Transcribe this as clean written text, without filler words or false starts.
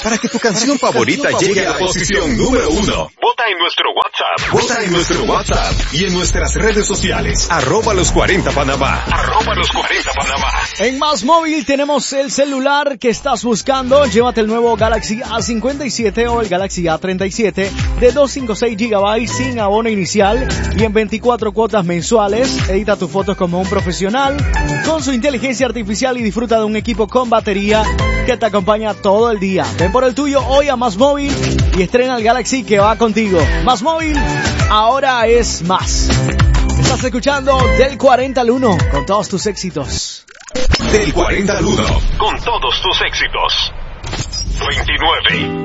para que tu canción favorita llegue a la posición número 1. Vota en nuestro WhatsApp. Vota en nuestro WhatsApp y en nuestras redes sociales. @los40panamá. @los40panamá. En Más Móvil tenemos el celular que estás buscando. Llévate el nuevo Galaxy A57 o el Galaxy A37 de 256 GB sin abono inicial y en 24 cuotas mensuales. Edita tus fotos como un profesional con su inteligencia artificial y disfruta de un equipo con batería que te acompaña todo el día. Ven por el tuyo hoy a Más Móvil y estrena el Galaxy que va contigo. Más Móvil, ahora es más. Estás escuchando Del 40 al 1 con todos tus éxitos. Del 40 al 1 con todos tus éxitos. 29.